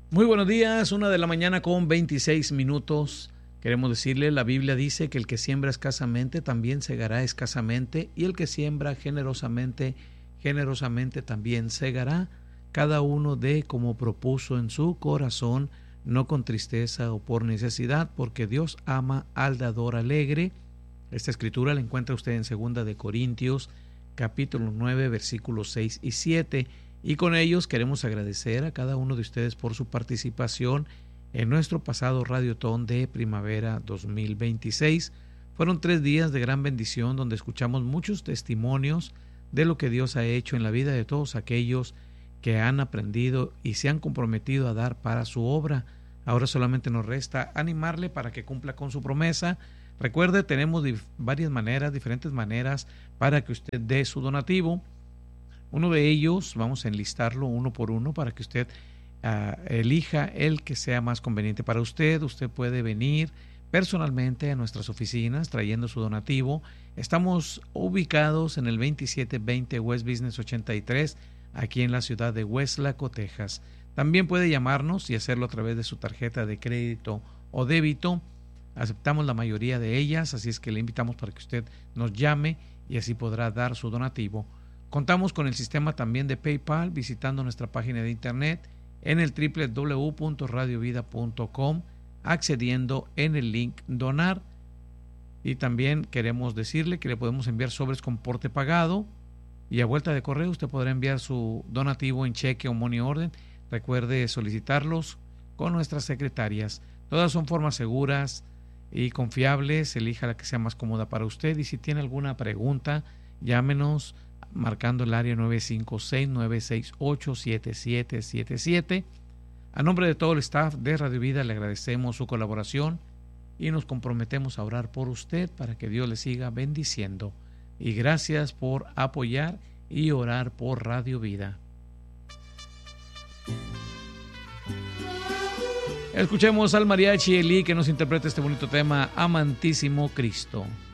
Muy buenos días, 1 de la mañana con 26 minutos. Queremos decirle, la Biblia dice que el que siembra escasamente también segará escasamente, y el que siembra generosamente, generosamente también segará. Cada uno dé como propuso en su corazón, no con tristeza o por necesidad, porque Dios ama al dador alegre. Esta escritura la encuentra usted en 2 de Corintios, capítulo 9, versículos 6 y 7. Y con ellos queremos agradecer a cada uno de ustedes por su participación en nuestro pasado Radiotón de Primavera 2026. Fueron 3 días de gran bendición donde escuchamos muchos testimonios de lo que Dios ha hecho en la vida de todos aquellos que han aprendido y se han comprometido a dar para su obra. Ahora solamente nos resta animarle para que cumpla con su promesa. Recuerde, tenemos diferentes maneras para que usted dé su donativo. Uno de ellos, vamos a enlistarlo uno por uno para que usted elija el que sea más conveniente para usted. Usted puede venir personalmente a nuestras oficinas trayendo su donativo. Estamos ubicados en el 2720 West Business 83, aquí en la ciudad de Weslaco, Texas. También puede llamarnos y hacerlo a través de su tarjeta de crédito o débito. Aceptamos la mayoría de ellas, así es que le invitamos para que usted nos llame y así podrá dar su donativo. Contamos con el sistema también de PayPal visitando nuestra página de internet en el www.radiovida.com, accediendo en el link donar. Y también queremos decirle que le podemos enviar sobres con porte pagado, y a vuelta de correo usted podrá enviar su donativo en cheque o money order. Recuerde solicitarlos con nuestras secretarias. Todas son formas seguras y confiables. Elija la que sea más cómoda para usted, y si tiene alguna pregunta, llámenos marcando el área 956-968-7777. A nombre de todo el staff de Radio Vida le agradecemos su colaboración y nos comprometemos a orar por usted para que Dios le siga bendiciendo. Y gracias por apoyar y orar por Radio Vida. Escuchemos al mariachi Eli que nos interpreta este bonito tema, Amantísimo Cristo.